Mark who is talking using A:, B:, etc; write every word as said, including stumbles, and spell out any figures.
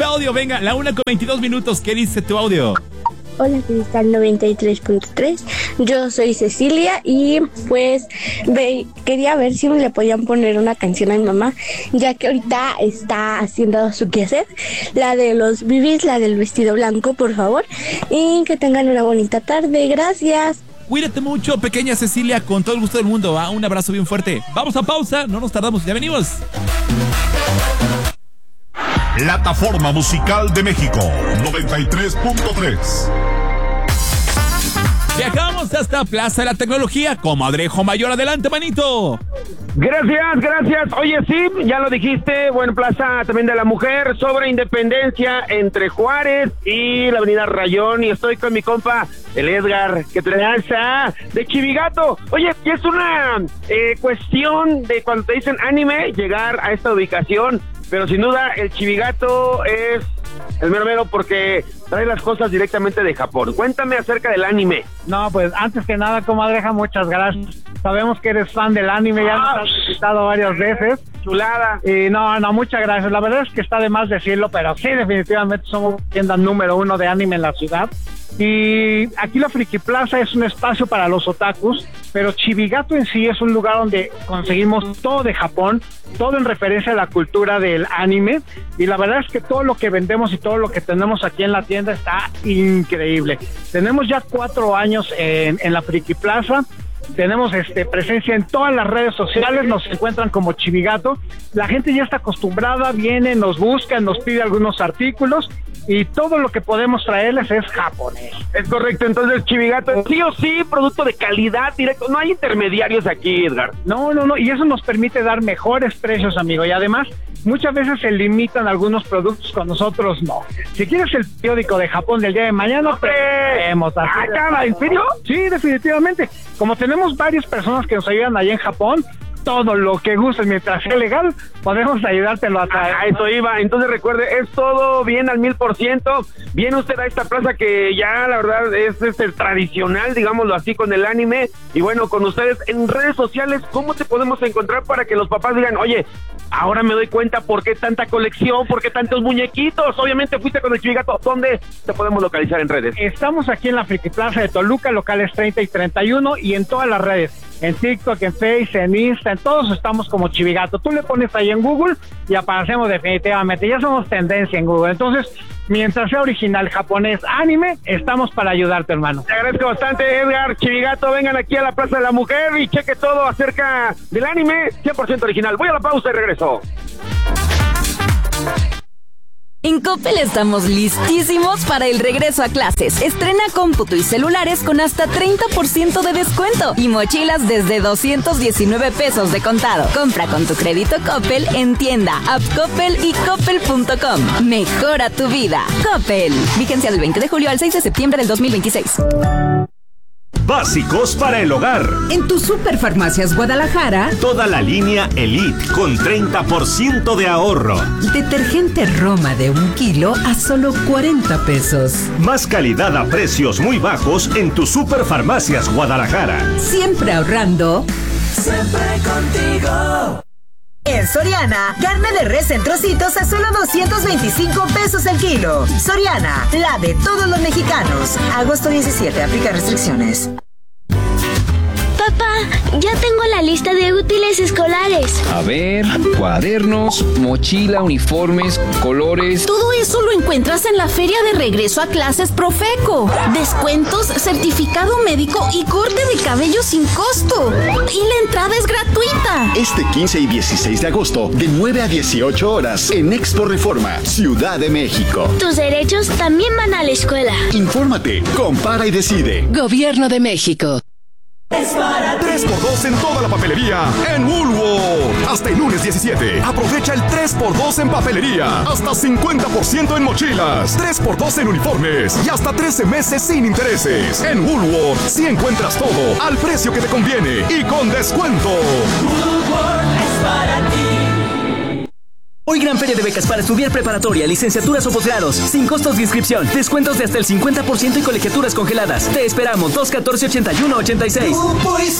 A: audio, venga, la una con veintidós minutos, ¿qué dice tu audio?
B: Hola, Cristal noventa y tres punto tres. Yo soy Cecilia y pues ve, quería ver si le podían poner una canción a mi mamá, ya que ahorita está haciendo su quehacer. La de los bibis, la del vestido blanco, por favor. Y que tengan una bonita tarde. Gracias.
A: Cuídate mucho, pequeña Cecilia, con todo el gusto del mundo, ¿va? Un abrazo bien fuerte. Vamos a pausa, no nos tardamos, ya venimos.
C: Plataforma Musical de México, noventa y tres punto tres.
A: Viajamos hasta Plaza de la Tecnología, Comadrejo Mayor. Adelante, manito.
D: Gracias, gracias. Oye, sí, ya lo dijiste, bueno, Plaza también de la Mujer, sobre Independencia entre Juárez y la Avenida Rayón, y estoy con mi compa, el Edgar, que te lanza de Chivigato. Oye, y es una eh, cuestión de cuando te dicen anime, llegar a esta ubicación, pero sin duda el Chivigato es el mero mero porque trae las cosas directamente de Japón. Cuéntame acerca del anime.
E: No, pues antes que nada, comadreja, muchas gracias. Sabemos que eres fan del anime, ya nos has visitado varias veces.
D: Chulada.
E: Y no, no, muchas gracias. La verdad es que está de más decirlo, pero sí, definitivamente somos tienda número uno de anime en la ciudad. Y aquí la Friki Plaza es un espacio para los otakus, pero Chivigato en sí es un lugar donde conseguimos todo de Japón, todo en referencia a la cultura del anime, y la verdad es que todo lo que vendemos y todo lo que tenemos aquí en la tienda está increíble. Tenemos ya cuatro años en, en la Friki Plaza. Tenemos este presencia en todas las redes sociales, nos encuentran como Chivigato. La gente ya está acostumbrada, viene, nos busca, nos pide algunos artículos y todo lo que podemos traerles es japonés.
D: Es correcto, entonces Chivigato, sí o sí, producto de calidad directo, no hay intermediarios aquí, Edgar.
E: No, no, no, y eso nos permite dar mejores precios, amigo, y además muchas veces se limitan algunos productos, con nosotros no. Si quieres el periódico de Japón del día de mañana, tenemos.
D: Ah, ¿en serio?
E: Sí, definitivamente. Como tenemos varias personas que nos ayudan allá en Japón, todo lo que gustes, mientras sea legal, podemos ayudártelo a traer.
D: A eso iba, entonces recuerde, es todo bien al mil por ciento. Viene usted a esta plaza que ya la verdad es este tradicional, digámoslo así, con el anime. Y bueno, con ustedes en redes sociales, ¿cómo te podemos encontrar para que los papás digan, oye, ahora me doy cuenta por qué tanta colección, por qué tantos muñequitos? Obviamente fuiste con el Chivigato. ¿Dónde te podemos localizar en redes?
E: Estamos aquí en la Friki Plaza de Toluca, locales treinta y treinta y uno, y en todas las redes. En TikTok, en Face, en Insta, en todos estamos como Chivigato. Tú le pones ahí en Google y aparecemos definitivamente. Ya somos tendencia en Google. Entonces, mientras sea original, japonés, anime, estamos para ayudarte, hermano.
D: Te agradezco bastante, Edgar. Chivigato, vengan aquí a la Plaza de la Mujer y cheque todo acerca del anime cien por ciento original. Voy a la pausa y regreso.
F: En Coppel estamos listísimos para el regreso a clases. Estrena cómputo y celulares con hasta treinta por ciento de descuento y mochilas desde doscientos diecinueve pesos de contado. Compra con tu crédito Coppel en tienda, app Coppel y coppel punto com. Mejora tu vida. Coppel. Vigencia del veinte de julio al seis de septiembre del dos mil veintiséis.
G: Básicos para el hogar.
H: En tu Superfarmacias Guadalajara,
G: toda la línea Elite con treinta por ciento de ahorro.
H: Detergente Roma de un kilo a solo cuarenta pesos.
G: Más calidad a precios muy bajos en tu Superfarmacias Guadalajara.
H: Siempre ahorrando.
I: Siempre contigo. En Soriana, carne de res en trocitos a solo doscientos veinticinco pesos el kilo. Soriana, la de todos los mexicanos. Agosto diecisiete, aplica restricciones.
J: Papá, ya tengo la lista de útiles escolares.
K: A ver, cuadernos, mochila, uniformes, colores.
L: Todo eso lo encuentras en la feria de regreso a clases Profeco. Descuentos, certificado médico y corte de cabello sin costo. Y la entrada es gratuita.
M: Este quince y dieciséis de agosto, de nueve a dieciocho horas, en Expo Reforma, Ciudad de México.
J: Tus derechos también van a la escuela.
M: Infórmate, compara y decide.
H: Gobierno de México.
C: Es para tres por dos en toda la papelería en Woolworth. Hasta el lunes diecisiete. Aprovecha el tres por dos en papelería. Hasta cincuenta por ciento en mochilas. tres por dos en uniformes. Y hasta trece meses sin intereses. En Woolworth sí encuentras todo al precio que te conviene y con descuento.
I: Woolworth es para ti.
N: Hoy gran feria de becas para estudiar preparatoria, licenciaturas o posgrados, sin costos de inscripción, descuentos de hasta el cincuenta por ciento y colegiaturas congeladas. Te esperamos, dos catorce ochenta y uno ochenta y seis.